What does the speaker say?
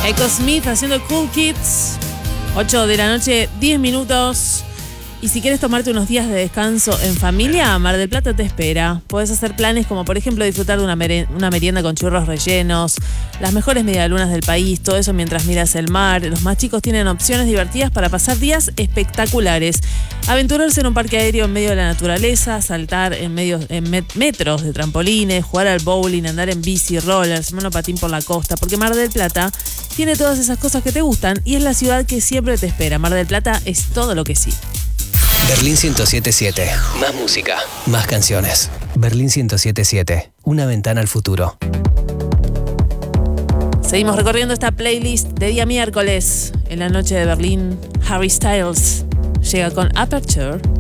Echo Smith haciendo Cool Kids. 8 de la noche, 10 minutos. Y si quieres tomarte unos días de descanso en familia, Mar del Plata te espera. Puedes hacer planes como, por ejemplo, disfrutar de una merienda con churros rellenos, las mejores medialunas del país, todo eso mientras miras el mar. Los más chicos tienen opciones divertidas para pasar días espectaculares. Aventurarse en un parque aéreo en medio de la naturaleza, saltar en metros de trampolines, jugar al bowling, andar en bici, rollers, monopatín por la costa, porque Mar del Plata tiene todas esas cosas que te gustan y es la ciudad que siempre te espera. Mar del Plata es todo lo que sí. Berlín 107.7. Más música, más canciones. Berlín 107.7. Una ventana al futuro. Seguimos recorriendo esta playlist de día miércoles. En la noche de Berlín, Harry Styles llega con Aperture.